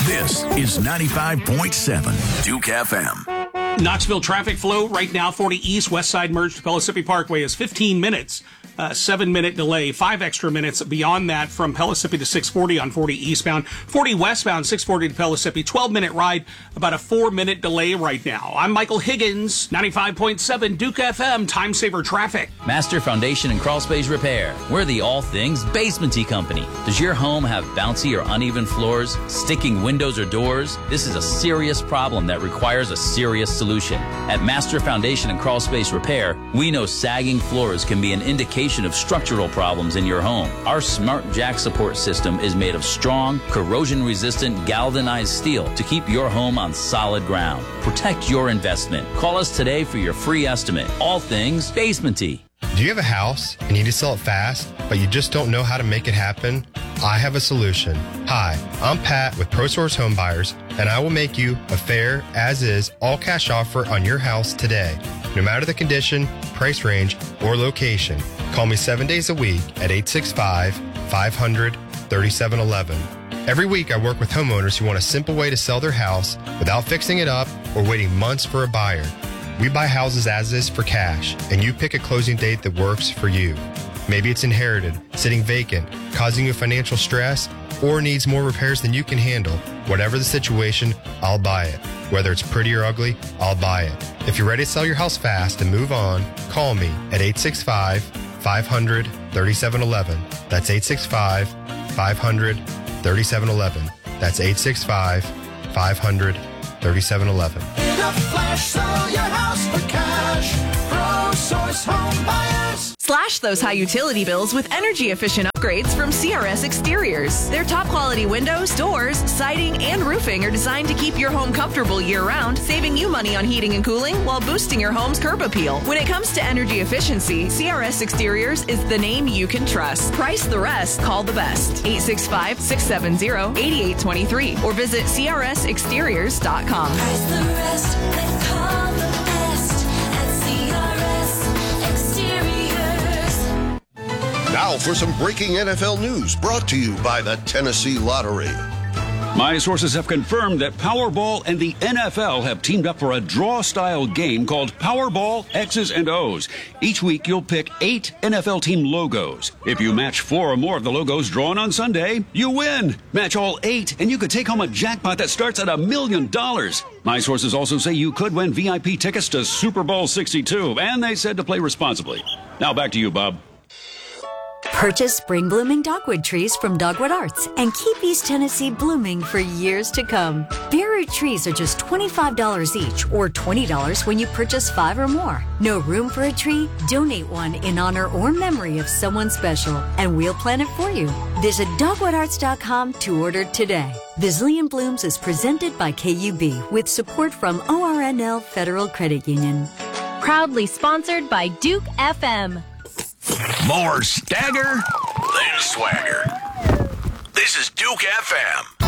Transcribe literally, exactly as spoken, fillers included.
This is ninety-five point seven Duke F M. Knoxville traffic flow right now, forty East, West Side merge to Pellissippi Parkway is fifteen minutes. Uh, seven minute delay, five extra minutes beyond that from Pellissippi to six forty on forty eastbound, forty westbound, six forty to Pellissippi, twelve minute ride, about a four minute delay right now. I'm Michael Higgins, ninety-five point seven Duke F M, time saver traffic. Master Foundation and Crawl Space Repair. We're the all things basement-y company. Does your home have bouncy or uneven floors, sticking windows or doors? This is a serious problem that requires a serious solution. At Master Foundation and Crawl Space Repair, we know sagging floors can be an indication of structural problems in your home. Our Smart Jack support system is made of strong, corrosion-resistant galvanized steel to keep your home on solid ground. Protect your investment. Call us today for your free estimate. All things basement-y. Do you have a house and you need to sell it fast, but you just don't know how to make it happen? I have a solution. Hi, I'm Pat with ProSource Home Buyers, and I will make you a fair, as-is, all-cash offer on your house today. No matter the condition, price range, or location, call me seven days a week at eight six five, five hundred, thirty-seven eleven. Every week I work with homeowners who want a simple way to sell their house without fixing it up or waiting months for a buyer. We buy houses as is for cash, and you pick a closing date that works for you. Maybe it's inherited, sitting vacant, causing you financial stress, or needs more repairs than you can handle. Whatever the situation, I'll buy it. Whether it's pretty or ugly, I'll buy it. If you're ready to sell your house fast and move on, call me at eight six five, five hundred, thirty-seven eleven. That's eight six five, five hundred, thirty-seven eleven. That's eight six five, five hundred, thirty-seven eleven. In a flash, sell your house for cash. ProSource Home Buyers. Slash those high utility bills with energy-efficient upgrades from C R S Exteriors. Their top-quality windows, doors, siding, and roofing are designed to keep your home comfortable year-round, saving you money on heating and cooling while boosting your home's curb appeal. When it comes to energy efficiency, C R S Exteriors is the name you can trust. Price the rest. Call the best. eight six five, six seven zero, eight eight two three or visit C R S exteriors dot com. Price the rest. Then call the best at C R S Exteriors. Now for some breaking N F L news brought to you by the Tennessee Lottery. My sources have confirmed that Powerball and the N F L have teamed up for a draw-style game called Powerball X's and O's. Each week, you'll pick eight N F L team logos. If you match four or more of the logos drawn on Sunday, you win. Match all eight, and you could take home a jackpot that starts at a million dollars. My sources also say you could win V I P tickets to Super Bowl sixty-two, and they said to play responsibly. Now back to you, Bob. Purchase spring-blooming dogwood trees from Dogwood Arts and keep East Tennessee blooming for years to come. Bare trees are just twenty-five dollars each or twenty dollars when you purchase five or more. No room for a tree? Donate one in honor or memory of someone special, and we'll plant it for you. Visit dogwood arts dot com to order today. Bazillion Blooms is presented by K U B with support from O R N L Federal Credit Union. Proudly sponsored by Duke F M. More stagger than swagger. This is Duke F M.